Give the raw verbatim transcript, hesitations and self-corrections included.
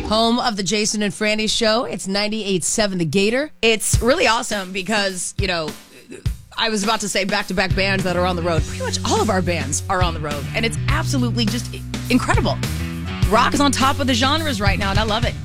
Home of the Jason and Franny Show. It's ninety-eight point seven The Gator. It's really awesome because, you know, I was about to say back-to-back bands that are on the road. Pretty much all of our bands are on the road, and it's absolutely just incredible. Rock is on top of the genres right now, and I love it.